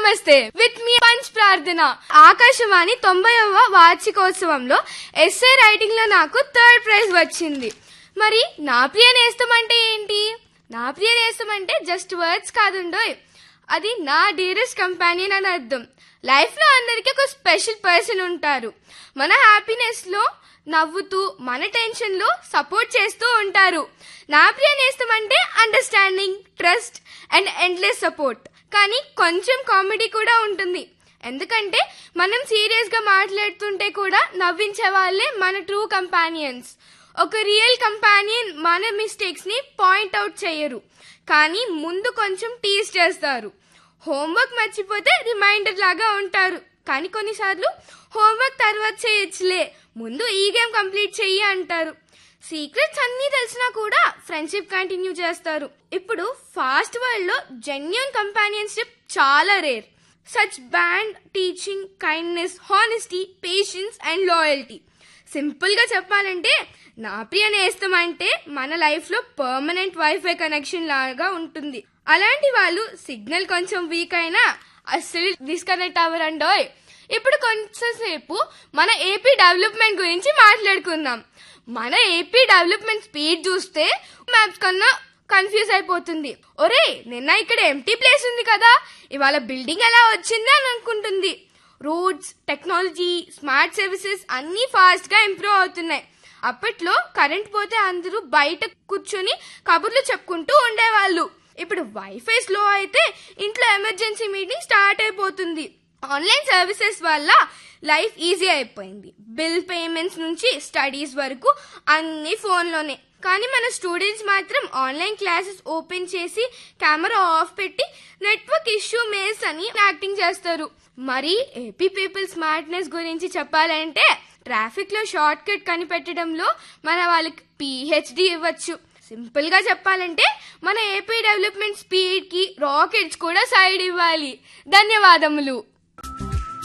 నమస్తే with me punch ప్రార్థన. Akashvani 90వ వార్షికోత్సవంలో essay writing లో నాకు 3rd ప్రైజ్ వచ్చింది. మరి నా ప్రియ నేస్తం అంటే ఏంటి? నా ప్రియ నేస్తం అంటే జస్ట్ వర్డ్స్ కాదుండోయ్, అది నా డియరెస్ట్ కంపానియన్ అని అర్థం. లైఫ్ లో అందరికి ఒక స్పెషల్ పర్సన్ ఉంటారు. మన హ్యాపీనెస్ లో నవ్వుతూ, మన టెన్షన్ లో సపోర్ట్ చేస్తూ ఉంటారు. నా ప్రియ నేస్తం అంటే understanding, trust and endless support. కానీ కొంచెం కామెడీ కూడా ఉంటుంది. ఎందుకంటే మనం సీరియస్ గా మాట్లాడుతుంటే కూడా నవ్వించే వాళ్ళే మన ట్రూ కంపానియన్స్. ఒక రియల్ కంపానియన్ మన మిస్టేక్స్ ని పాయింట్ అవుట్ చేయరు, కానీ ముందు కొంచెం టీజ్ చేస్తారు. హోంవర్క్ మర్చిపోతే రిమైండర్ లాగా ఉంటారు, కానీ కొన్నిసార్లు హోంవర్క్ తర్వాత చేయొచ్చులే, ముందు ఈ గేమ్ కంప్లీట్ చెయ్యి అంటారు. సీక్రెట్స్ అన్నీ తెలిసినా కూడా ఫ్రెండ్షిప్ కంటిన్యూ చేస్తారు. ఇప్పుడు ఫాస్ట్ వరల్డ్ లో జెన్యూన్ కంపానియన్షిప్ చాలా rare. Such band teaching, kindness, honesty, patience and loyalty. Simple గా చెప్పాలంటే నా ప్రియ నేస్తం అంటే మన లైఫ్ లో పర్మనెంట్ వైఫై కనెక్షన్ లాగా ఉంటుంది. అలాంటి వాళ్ళు సిగ్నల్ కొంచెం వీక్ అయినా అస్సలు డిస్కనెక్ట్ అవ్వరండోయ్. ఇప్పుడు కొంచెంసేపు మన ఏపీ డెవలప్మెంట్ గురించి మాట్లాడుకుందాం. మన ఏపీ డెవలప్మెంట్ స్పీడ్ చూస్తే మ్యాప్స్ కన్నా కన్ఫ్యూజ్ అయిపోతుంది. ఒరే, నిన్న ఇక్కడ ఎంటీ ప్లేస్ ఉంది కదా, ఇవాళ బిల్డింగ్ ఎలా వచ్చింది అని అనుకుంటుంది. రోడ్స్, టెక్నాలజీ, స్మార్ట్ సర్వీసెస్ అన్ని ఫాస్ట్ గా ఇంప్రూవ్ అవుతున్నాయి. అప్పట్లో కరెంట్ పోతే అందరూ బయట కూర్చొని కబుర్లు చెప్పుకుంటూ ఉండేవాళ్ళు. ఇప్పుడు వైఫై స్లో అయితే ఇంట్లో ఎమర్జెన్సీ మీటింగ్ స్టార్ట్ అయిపోతుంది. ఆన్లైన్ సర్వీసెస్ వల్ల లైఫ్ ఈజీ అయిపోయింది. బిల్ పేమెంట్స్ నుంచి స్టడీస్ వరకు అన్ని ఫోన్లోనే. కానీ మన స్టూడెంట్స్ మాత్రం ఆన్లైన్ క్లాసెస్ ఓపెన్ చేసి కెమెరా ఆఫ్ పెట్టి నెట్వర్క్ ఇష్యూ మేల్స్ అని యాక్టింగ్ చేస్తారు. మరి ఏపీ పీపుల్ స్మార్ట్నెస్ గురించి చెప్పాలంటే ట్రాఫిక్ లో షార్ట్ కట్ కనిపెట్టడంలో మన వాళ్ళకి PhD ఇవ్వచ్చు. సింపుల్ గా చెప్పాలంటే మన ఏపీ డెవలప్మెంట్ స్పీడ్ కి రాకెట్స్ కూడా సైడ్ ఇవ్వాలి. ధన్యవాదములు.